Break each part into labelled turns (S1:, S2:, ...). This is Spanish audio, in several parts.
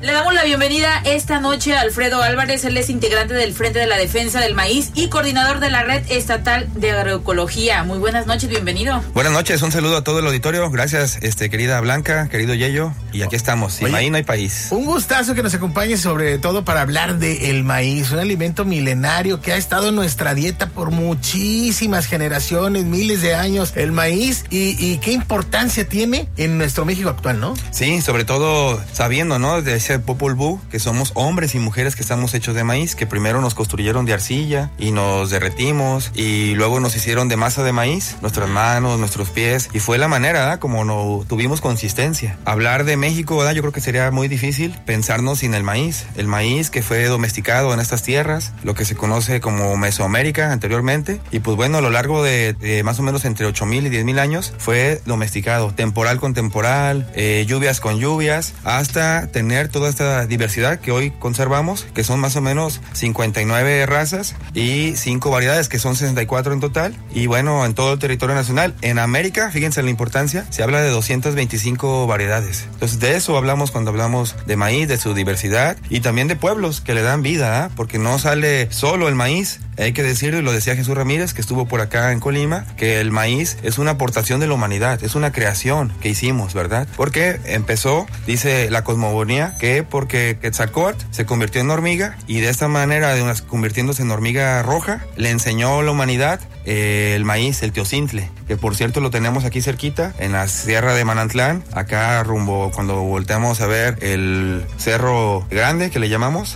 S1: Le damos la bienvenida esta noche a Alfredo Álvarez. Él es integrante del Frente de la Defensa del Maíz y coordinador de la Red Estatal de Agroecología. Muy buenas noches, bienvenido.
S2: Buenas noches, un saludo a todo el auditorio. Gracias, querida Blanca, querido Yeyo. Y aquí estamos, sin maíz no hay país.
S3: Un gustazo que nos acompañe, sobre todo para hablar del maíz, un alimento milenario que ha estado en nuestra dieta por muchísimas generaciones, miles de años. El maíz y qué importancia tiene en nuestro México actual, ¿no?
S2: Sí, sobre todo sabiendo, ¿no? De ese Popol Vuh, que somos hombres y mujeres que estamos hechos de maíz, que primero nos construyeron de arcilla y nos derretimos y luego nos hicieron de masa de maíz, nuestras manos, nuestros pies, y fue la manera, ¿verdad?, como no tuvimos consistencia. Hablar de México, ¿verdad?, yo creo que sería muy difícil pensarnos sin el maíz que fue domesticado en estas tierras, lo que se conoce como Mesoamérica anteriormente, y pues bueno, a lo largo de más o menos entre 8,000 y 10,000 años fue domesticado, temporal con temporal, lluvias con lluvias, hasta tener toda esta diversidad que hoy conservamos, que son más o menos 59 razas y 5 variedades, que son 64 en total, y bueno, en todo el territorio nacional. En América, fíjense la importancia, se habla de 225 variedades. Entonces de eso hablamos cuando hablamos de maíz, de su diversidad, y también de pueblos que le dan vida, ¿eh? Porque no sale solo el maíz. Hay que decirlo, y lo decía Jesús Ramírez, que estuvo por acá en Colima, que el maíz es una aportación de la humanidad, es una creación que hicimos, ¿verdad? Porque empezó, dice la cosmogonía, que porque Quetzalcóatl se convirtió en hormiga, y de esta manera, convirtiéndose en hormiga roja, le enseñó a la humanidad el maíz, el teocintle, que por cierto lo tenemos aquí cerquita, en la Sierra de Manantlán, acá rumbo, cuando volteamos a ver el Cerro Grande, que le llamamos,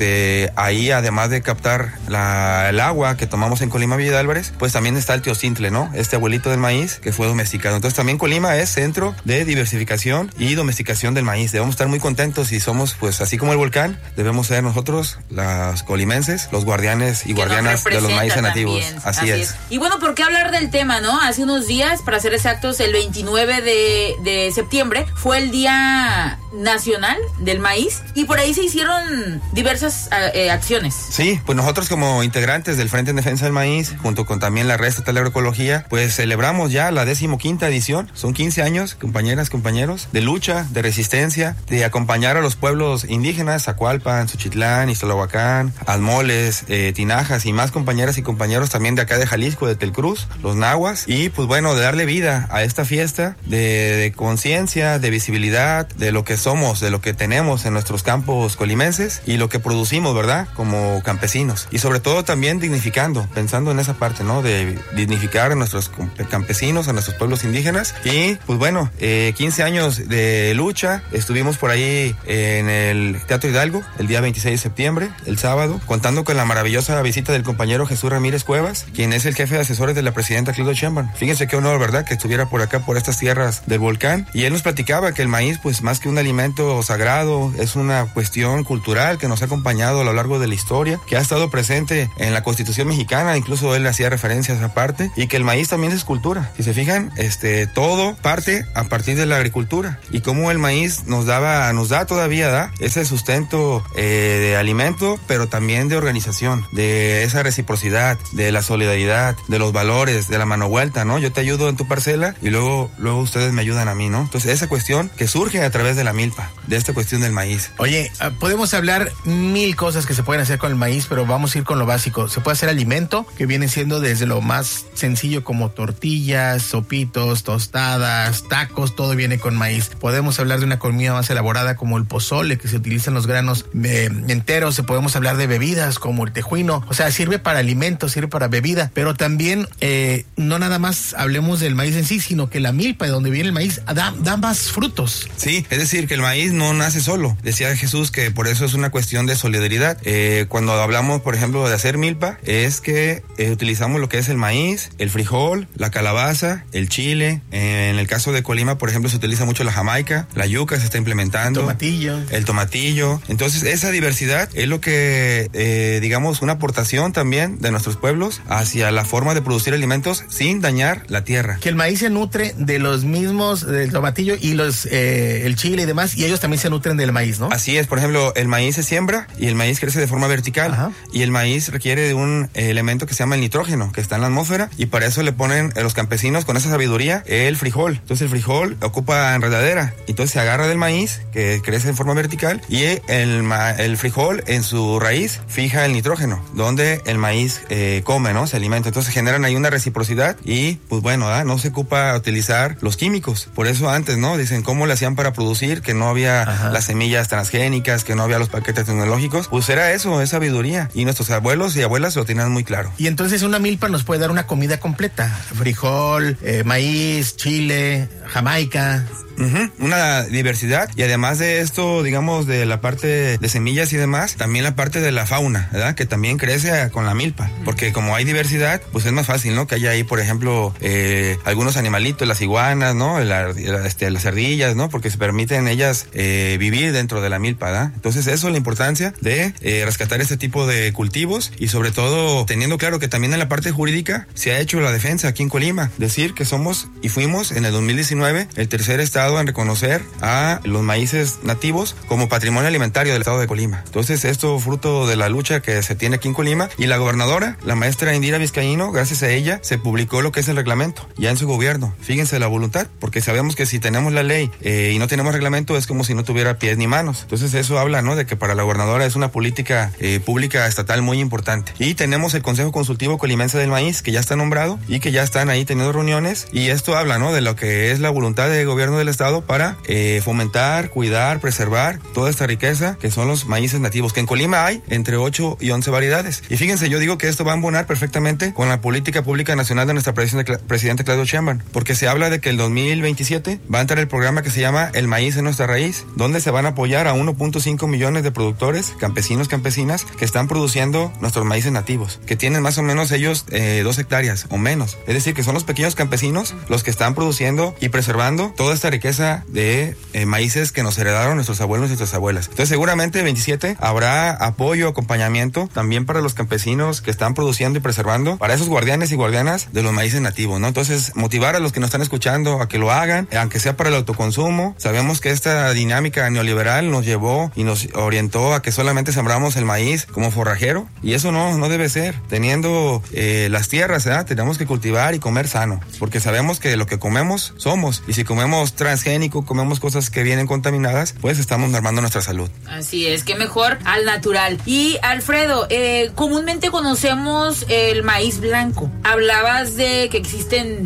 S2: ahí además de captar el agua que tomamos en Colima Villa de Álvarez, pues también está el teocintle, ¿no? Este abuelito del maíz que fue domesticado. Entonces también Colima es centro de diversificación y domesticación del maíz. Debemos estar muy contentos y somos, pues así como el volcán, debemos ser nosotros, las colimenses, los guardianes y guardianas de los maíces nativos. Así es.
S1: Y bueno, ¿por qué hablar del tema, no? Hace unos días, para ser exactos, el 29 de septiembre, fue el Día Nacional del Maíz, y por ahí se hicieron diversas acciones.
S2: Sí, pues nosotros como integrantes del Frente en Defensa del Maíz, junto con también la Red Estatal de Agroecología, pues celebramos ya la 15ª edición. Son 15 años, compañeras, compañeros, de lucha, de resistencia, de acompañar a los pueblos indígenas, Zacualpan, Suchitlán, Ixtlahuacán, Almoles, Tinajas y más compañeras y compañeros también de acá de Jalisco, de Telcruz, los nahuas, y pues bueno, de darle vida a esta fiesta de conciencia, de visibilidad, de lo que somos, de lo que tenemos en nuestros campos colimenses y lo que producimos, ¿verdad?, como campesinos. Y sobre todo también dignificando, pensando en esa parte, ¿no?, de dignificar a nuestros campesinos, a nuestros pueblos indígenas. Y pues bueno, 15 años de lucha. Estuvimos por ahí en el Teatro Hidalgo el día 26 de septiembre, el sábado, contando con la maravillosa visita del compañero Jesús Ramírez Cuevas, quien es el jefe de asesores de la presidenta Claudia Sheinbaum. Fíjense qué honor, ¿verdad?, que estuviera por acá, por estas tierras del volcán. Y él nos platicaba que el maíz, pues más que un alimento sagrado, es una cuestión cultural que nos ha acompañado a lo largo de la historia, que ha estado presente en la Constitución mexicana, incluso él hacía referencia a esa parte, y que el maíz también es cultura. Si se fijan, todo parte a partir de la agricultura, y cómo el maíz nos da todavía ese sustento de alimento, pero también de organización, de esa reciprocidad, de la solidaridad, de los valores, de la mano vuelta, ¿no? Yo te ayudo en tu parcela y luego ustedes me ayudan a mí, ¿no? Entonces esa cuestión que surge a través de la milpa, de esta cuestión del maíz.
S3: Oye, podemos hablar mil cosas que se pueden hacer con el maíz, pero vamos a ir con lo básico. Se puede hacer alimento, que viene siendo desde lo más sencillo como tortillas, sopitos, tostadas, tacos, todo viene con maíz. Podemos hablar de una comida más elaborada como el pozole, que se utilizan los granos enteros. Podemos hablar de bebidas como el tejuino. O sea, sirve para alimento, sirve para bebida, pero también no nada más hablemos del maíz en sí, sino que la milpa, de donde viene el maíz, da más frutos.
S2: Sí, es decir, que el maíz no nace solo. Decía Jesús que por eso es una cuestión de solidaridad. Cuando hablamos, por ejemplo, de hacer milpa, es que utilizamos lo que es el maíz, el frijol, la calabaza, el chile. En el caso de Colima, por ejemplo, se utiliza mucho la jamaica, la yuca se está implementando. El tomatillo. Entonces, esa diversidad es lo que, digamos, una aportación también de nuestros pueblos hacia la forma de producir alimentos sin dañar dañar la tierra.
S3: Que el maíz se nutre de los mismos, del tomatillo y el chile y demás, y ellos también se nutren del maíz, ¿no?
S2: Así es, por ejemplo, el maíz se siembra y el maíz crece de forma vertical. Ajá. Y el maíz requiere de un elemento que se llama el nitrógeno, que está en la atmósfera, y para eso le ponen los campesinos con esa sabiduría el frijol. Entonces el frijol ocupa enredadera, entonces se agarra del maíz que crece en forma vertical y el frijol en su raíz fija el nitrógeno, donde el maíz come, ¿no? Se alimenta. Entonces generan ahí una reciprocidad y pues bueno, no se ocupa utilizar los químicos. Por eso antes, ¿no? Dicen cómo le hacían para producir, que no había las semillas transgénicas, que no había los paquetes tecnológicos. Pues era eso, es sabiduría. Y nuestros abuelos y abuelas lo tenían muy claro.
S3: Y entonces una milpa nos puede dar una comida completa. Frijol, maíz, chile, jamaica.
S2: Una diversidad, y además de esto, digamos, de la parte de semillas y demás, también la parte de la fauna, ¿verdad? Que también crece con la milpa, porque como hay diversidad, pues es más fácil, ¿no? Que haya ahí, por ejemplo, algunos animalitos, las iguanas, ¿no? Las ardillas, ¿no? Porque se permiten ellas vivir dentro de la milpa, ¿verdad? Entonces eso es la importancia de rescatar este tipo de cultivos, y sobre todo teniendo claro que también en la parte jurídica se ha hecho la defensa aquí en Colima, decir que somos y fuimos en el 2019 el tercer estado en reconocer a los maíces nativos como patrimonio alimentario del estado de Colima. Entonces esto fruto de la lucha que se tiene aquí en Colima, y la gobernadora, la maestra Indira Vizcaíno, gracias a ella se publicó lo que es el reglamento ya en su gobierno. Fíjense la voluntad, porque sabemos que si tenemos la ley y no tenemos reglamento es como si no tuviera pies ni manos. Entonces eso habla, ¿no? De que para la gobernadora es una política pública estatal muy importante. Y tenemos el Consejo Consultivo Colimense del Maíz, que ya está nombrado y que ya están ahí teniendo reuniones, y esto habla, ¿no? De lo que es la voluntad del gobierno del estado para fomentar, cuidar, preservar toda esta riqueza que son los maíces nativos, que en Colima hay entre 8 y 11 variedades. Y fíjense, yo digo que esto va a embonar perfectamente con la política pública nacional de nuestra presidenta Claudia Sheinbaum, porque se habla de que el 2027 va a entrar el programa que se llama El Maíz en Nuestra Raíz, donde se van a apoyar a 1.5 millones de productores, campesinos, campesinas, que están produciendo nuestros maíces nativos, que tienen más o menos ellos 2 hectáreas o menos. Es decir, que son los pequeños campesinos los que están produciendo y preservando toda esta riqueza de maíces que nos heredaron nuestros abuelos y nuestras abuelas. Entonces seguramente el 27 habrá apoyo, acompañamiento también para los campesinos que están produciendo y preservando, para esos guardianes y guardianas de los maíces nativos, ¿no? Entonces motivar a los que nos están escuchando a que lo hagan, aunque sea para el autoconsumo. Sabemos que esta dinámica neoliberal nos llevó y nos orientó a que solamente sembramos el maíz como forrajero, y eso no debe ser. Teniendo las tierras, ¿verdad? Tenemos que cultivar y comer sano, porque sabemos que lo que comemos somos, y si comemos transgénico, comemos cosas que vienen contaminadas, pues estamos mermando nuestra salud.
S1: Así es, que mejor al natural. Y Alfredo, comúnmente conocemos el maíz blanco. Hablabas de que existen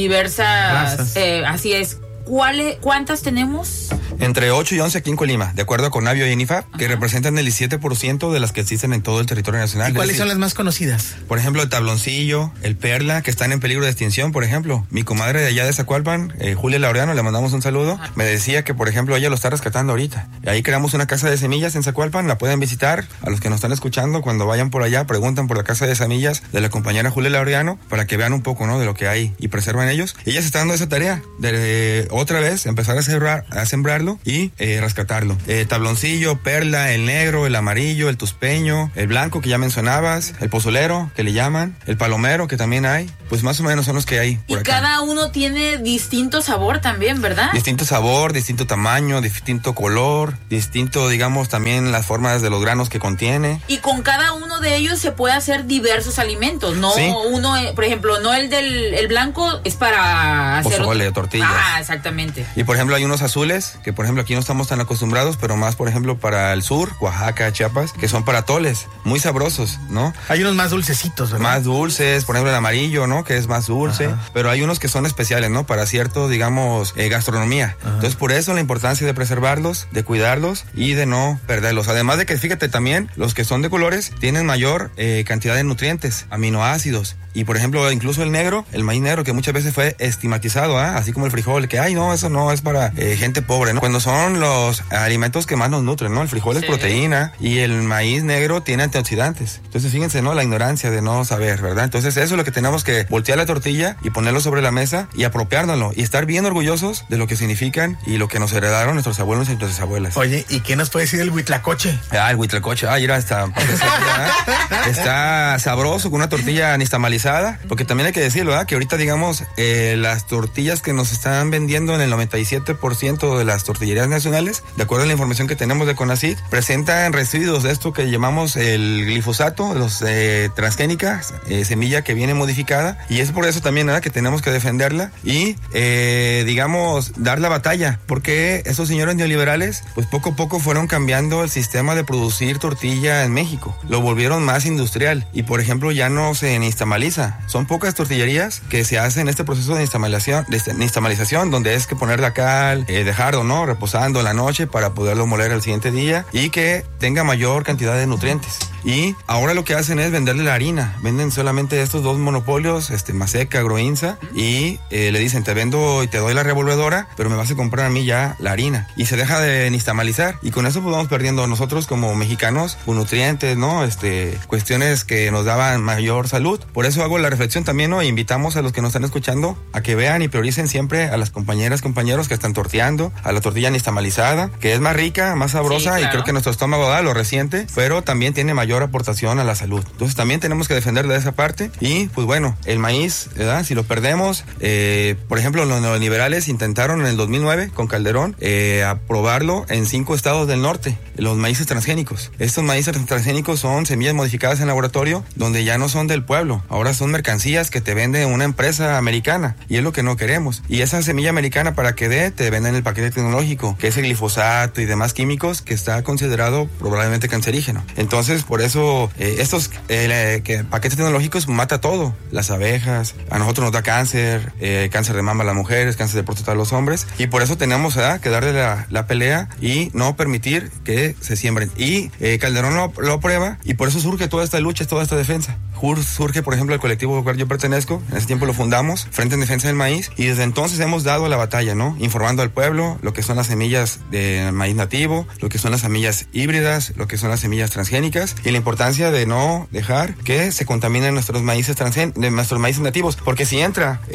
S1: diversas, así es. ¿Cuántas tenemos?
S2: Entre 8 y 11 aquí en Colima, de acuerdo con Navio y INIFAP, que representan el 17% de las que existen en todo el territorio nacional.
S3: ¿Y cuáles son las más conocidas?
S2: Por ejemplo, el tabloncillo, el perla, que están en peligro de extinción, por ejemplo. Mi comadre de allá de Zacualpan, Julia Laureano, le mandamos un saludo, me decía que, por ejemplo, ella lo está rescatando ahorita. Y ahí creamos una casa de semillas en Zacualpan, la pueden visitar. A los que nos están escuchando, cuando vayan por allá, preguntan por la casa de semillas de la compañera Julia Laureano, para que vean un poco, ¿no? De lo que hay y preservan ellos. Ella se está dando esa tarea de otra vez empezar a sembrarlo y rescatarlo. Tabloncillo, perla, el negro, el amarillo, el tuspeño, el blanco que ya mencionabas, el pozolero que le llaman, el palomero que también hay, pues más o menos son los que hay por
S1: y
S2: acá.
S1: Cada uno tiene distinto sabor también, ¿verdad?
S2: Distinto sabor, distinto tamaño, distinto color, distinto, digamos, también las formas de los granos que contiene.
S1: Y con cada uno de ellos se puede hacer diversos alimentos, no sí. Uno, por ejemplo, no el blanco es para hacer
S2: pozole, tortillas.
S1: Ah, exactamente.
S2: Y por ejemplo hay unos azules que por ejemplo aquí no estamos tan acostumbrados, pero más por ejemplo para el sur, Oaxaca, Chiapas, que son para atoles, muy sabrosos, ¿no?
S3: Hay unos más dulcecitos, ¿verdad?
S2: Más dulces, por ejemplo el amarillo, ¿no? Que es más dulce. Ajá. Pero hay unos que son especiales, ¿no? Para cierto, digamos, gastronomía. Ajá. Entonces por eso la importancia de preservarlos, de cuidarlos y de no perderlos. Además de que fíjate también, los que son de colores tienen mayor cantidad de nutrientes, aminoácidos. Y por ejemplo, incluso el negro, el maíz negro, que muchas veces fue estigmatizado, así como el frijol, que hay no, eso no es para gente pobre, ¿no? Cuando son los alimentos que más nos nutren, ¿no? El frijol es proteína y el maíz negro tiene antioxidantes. Entonces, fíjense, ¿no? La ignorancia de no saber, ¿verdad? Entonces, eso es lo que tenemos que voltear la tortilla y ponerlo sobre la mesa y apropiárnoslo y estar bien orgullosos de lo que significan y lo que nos heredaron nuestros abuelos y nuestras abuelas.
S3: Oye, ¿y qué nos puede decir el huitlacoche?
S2: El huitlacoche, mira, está sabroso con una tortilla nixtamalizada, porque también hay que decirlo, ¿verdad? Que ahorita, digamos, las tortillas que nos están vendiendo en el 97% de las tortillerías nacionales, de acuerdo a la información que tenemos de CONACYT, presentan residuos de esto que llamamos el glifosato, los transgénicas, semilla que viene modificada, y es por eso también, ¿verdad?, que tenemos que defenderla y, digamos, dar la batalla, porque esos señores neoliberales, pues poco a poco fueron cambiando el sistema de producir tortilla en México, lo volvieron más industrial y, por ejemplo, ya no se nixtamaliza. Son pocas tortillerías que se hacen este proceso de nixtamalización, donde es que poner la cal, dejarlo, ¿no?, reposando la noche para poderlo moler al siguiente día y que tenga mayor cantidad de nutrientes. Y ahora lo que hacen es venderle la harina. Venden solamente estos dos monopolios, Maseca, Agroinsa, y le dicen, te vendo y te doy la revolvedora, pero me vas a comprar a mí ya la harina. Y se deja de nixtamalizar. Y con eso pues vamos perdiendo nosotros como mexicanos nutrientes, ¿no? Cuestiones que nos daban mayor salud. Por eso hago la reflexión también, ¿no? E invitamos a los que nos están escuchando a que vean y prioricen siempre a las compañeros que están torteando, a la tortilla nixtamalizada, que es más rica, más sabrosa, sí, claro. Y creo que nuestro estómago lo resiente, pero también tiene mayor aportación a la salud. Entonces también tenemos que defender de esa parte y pues bueno, el maíz, ¿verdad? Si lo perdemos, por ejemplo, los neoliberales intentaron en el 2009 con Calderón aprobarlo en 5 estados del norte, los maíces transgénicos. Estos maíces transgénicos son semillas modificadas en laboratorio donde ya no son del pueblo, ahora son mercancías que te vende una empresa americana y es lo que no queremos. Y esa semilla americana para que te venden el paquete tecnológico, que es el glifosato y demás químicos que está considerado probablemente cancerígeno. Entonces, por eso estos paquetes tecnológicos mata todo, las abejas, a nosotros nos da cáncer, cáncer de mama a las mujeres, cáncer de próstata a los hombres, y por eso tenemos que darle la pelea y no permitir que se siembren. Y Calderón lo aprueba y por eso surge toda esta lucha, toda esta defensa. Surge, por ejemplo, el colectivo al cual yo pertenezco, en ese tiempo lo fundamos, Frente en Defensa del Maíz, y desde entonces hemos dado la batalla, ¿no? Informando al pueblo lo que son las semillas de maíz nativo, lo que son las semillas híbridas, lo que son las semillas transgénicas, y la importancia de no dejar que se contaminen nuestros maíces nativos, porque si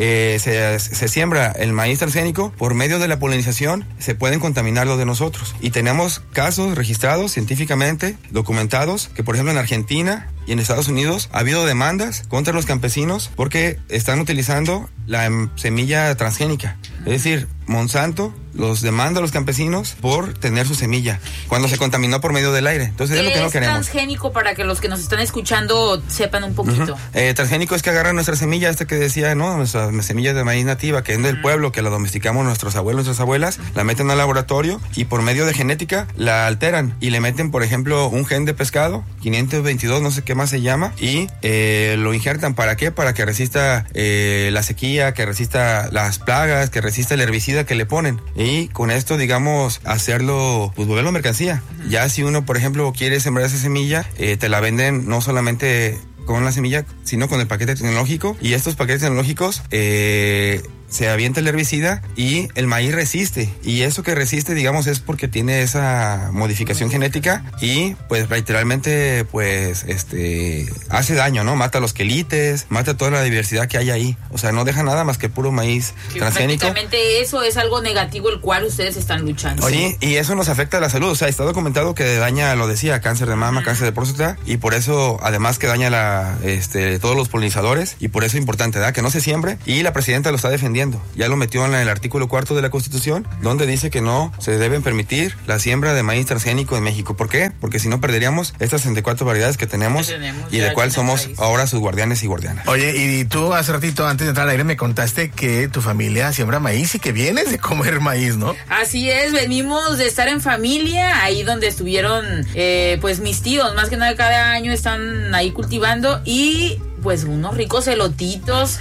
S2: se siembra el maíz transgénico, por medio de la polinización se pueden contaminar los de nosotros. Y tenemos casos registrados científicamente, documentados, que por ejemplo en Argentina y en Estados Unidos ha habido demandas contra los campesinos porque están utilizando la semilla transgénica. Es decir, Monsanto los demanda a los campesinos por tener su semilla cuando se contaminó por medio del aire. Entonces es lo que no queremos.
S1: ¿Qué es transgénico para que los que nos están escuchando sepan un poquito?
S2: Transgénico es que agarran nuestra semilla, que decía, ¿no? Nuestra semilla de maíz nativa, que es del pueblo, que la domesticamos nuestros abuelos, nuestras abuelas, la meten al laboratorio y por medio de genética la alteran y le meten, por ejemplo, un gen de pescado, 522, no sé qué más se llama, y lo injertan. ¿Para qué? Para que resista la sequía, que resista las plagas, que resista el herbicida que le ponen. Y con esto, digamos, hacerlo, pues volverlo mercancía. Ya si uno, por ejemplo, quiere sembrar esa semilla, te la venden no solamente con la semilla, sino con el paquete tecnológico. Y estos paquetes tecnológicos se avienta el herbicida y el maíz resiste. Y eso que resiste, digamos, es porque tiene esa modificación genética y, pues, literalmente, pues, hace daño, ¿no? Mata los quelites, mata toda la diversidad que hay ahí. O sea, no deja nada más que puro maíz transgénico.
S1: Prácticamente eso es algo negativo el cual ustedes están luchando.
S2: Oye, y eso nos afecta a la salud. O sea, está documentado que daña, lo decía, cáncer de mama, cáncer de próstata, y por eso, además que daña todos los polinizadores, y por eso es importante, ¿verdad? Que no se siembre, y la presidenta lo está defendiendo. Ya lo metió en el artículo 4 de la Constitución, donde dice que no se deben permitir la siembra de maíz transgénico en México. ¿Por qué? Porque si no perderíamos estas 64 variedades que tenemos y de cuál somos ahora sus guardianes y guardianas.
S3: Oye, y tú hace ratito, antes de entrar al aire, me contaste que tu familia siembra maíz y que vienes de comer maíz, ¿no?
S1: Así es, venimos de estar en familia, ahí donde estuvieron pues mis tíos, más que nada cada año están ahí cultivando, y pues unos ricos elotitos,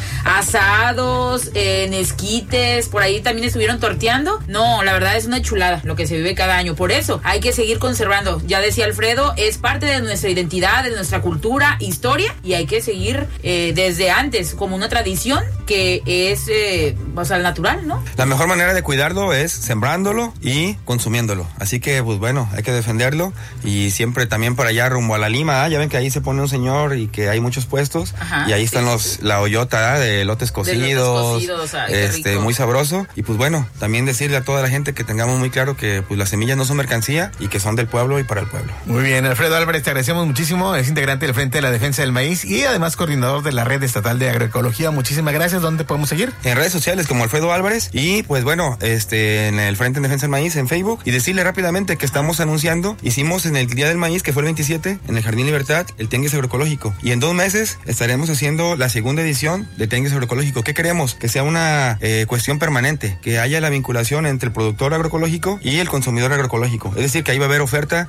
S1: asados, en esquites, por ahí también estuvieron torteando. No, la verdad es una chulada lo que se vive cada año. Por eso hay que seguir conservando. Ya decía Alfredo, es parte de nuestra identidad, de nuestra cultura, historia, y hay que seguir desde antes como una tradición que es pues al natural, ¿no?
S2: La mejor manera de cuidarlo es sembrándolo y consumiéndolo. Así que, pues bueno, hay que defenderlo y siempre también por allá rumbo a la Lima, ya ven que ahí se pone un señor y que hay muchos puestos. Ajá, y ahí están la hoyota de elotes cocidos, ay, muy sabroso. Y pues bueno, también decirle a toda la gente que tengamos muy claro que pues las semillas no son mercancía y que son del pueblo y para el pueblo.
S3: Muy bien, Alfredo Álvarez, te agradecemos muchísimo. Es integrante del Frente de la Defensa del Maíz y además coordinador de la Red Estatal de Agroecología. Muchísimas gracias. ¿Dónde podemos seguir?
S2: En redes sociales como Alfredo Álvarez y pues bueno, en el Frente de Defensa del Maíz en Facebook. Y decirle rápidamente que estamos anunciando, hicimos en el Día del Maíz, que fue el 27, en el Jardín Libertad, el Tianguis Agroecológico. Y en 2 meses estaremos haciendo la segunda edición de Tianguis Agroecológico. ¿Qué queremos? Que sea una cuestión permanente, que haya la vinculación entre el productor agroecológico y el consumidor agroecológico. Es decir, que ahí va a haber oferta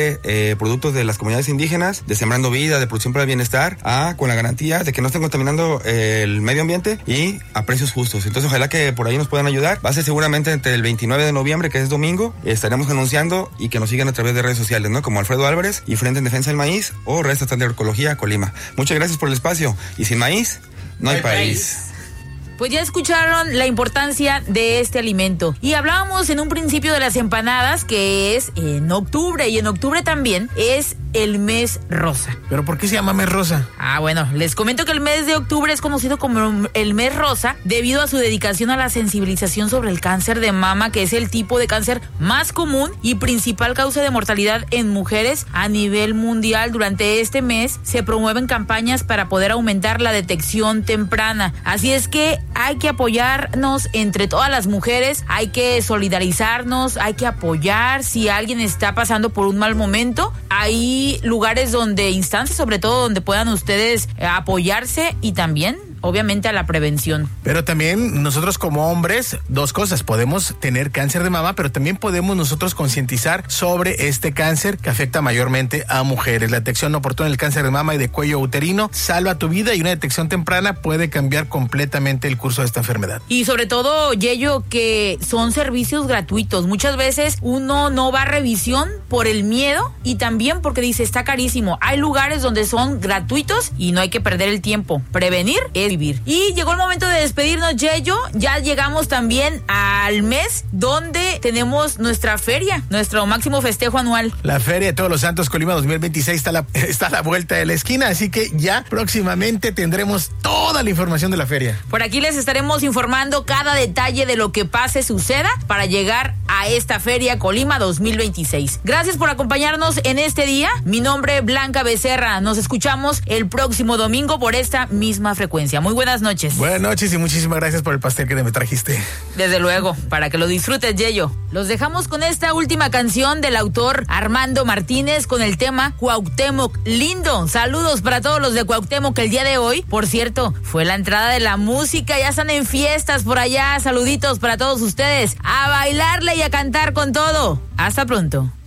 S2: de productos de las comunidades indígenas, de Sembrando Vida, de producción para el bienestar, con la garantía de que no estén contaminando el medio ambiente y a precios justos. Entonces, ojalá que por ahí nos puedan ayudar. Va a ser seguramente entre el 29 de noviembre, que es domingo, estaremos anunciando y que nos sigan a través de redes sociales, ¿no? Como Alfredo Álvarez y Frente en Defensa del Maíz o Red Estatal de Agroecología Colima. Muchas gracias por el espacio. Y sin maíz, no hay país.
S1: Pues ya escucharon la importancia de este alimento. Y hablábamos en un principio de las empanadas, que es en octubre. Y en octubre también es el mes rosa.
S3: ¿Pero por qué se llama mes rosa?
S1: Bueno, les comento que el mes de octubre es conocido como el mes rosa debido a su dedicación a la sensibilización sobre el cáncer de mama, que es el tipo de cáncer más común y principal causa de mortalidad en mujeres a nivel mundial. Durante este mes se promueven campañas para poder aumentar la detección temprana. Así es que hay que apoyarnos entre todas las mujeres, hay que solidarizarnos, hay que apoyar si alguien está pasando por un mal momento. Hay lugares instancias sobre todo, donde puedan ustedes apoyarse y también obviamente a la prevención.
S3: Pero también nosotros como hombres, 2 cosas, podemos tener cáncer de mama, pero también podemos nosotros concientizar sobre este cáncer que afecta mayormente a mujeres. La detección oportuna del cáncer de mama y de cuello uterino salva tu vida y una detección temprana puede cambiar completamente el curso de esta enfermedad.
S1: Y sobre todo, Yeyo, que son servicios gratuitos. Muchas veces uno no va a revisión por el miedo y también porque dice está carísimo. Hay lugares donde son gratuitos y no hay que perder el tiempo. Prevenir es vivir. Y llegó el momento de despedirnos, Yeyo. Ya llegamos también al mes donde tenemos nuestra feria, nuestro máximo festejo anual.
S3: La Feria de Todos los Santos Colima 2026 está a la vuelta de la esquina, así que ya próximamente tendremos toda la información de la feria.
S1: Por aquí les estaremos informando cada detalle de lo que pase, suceda, para llegar a esta Feria Colima 2026. Gracias por acompañarnos en este día. Mi nombre es Blanca Becerra. Nos escuchamos el próximo domingo por esta misma frecuencia. Muy buenas noches.
S3: Buenas noches y muchísimas gracias por el pastel que me trajiste.
S1: Desde luego, para que lo disfrutes, Yeyo. Los dejamos con esta última canción del autor Armando Martínez con el tema Cuauhtémoc Lindo. Saludos para todos los de Cuauhtémoc el día de hoy. Por cierto, fue la entrada de la música, ya están en fiestas por allá. Saluditos para todos ustedes. A bailarle y a cantar con todo. Hasta pronto.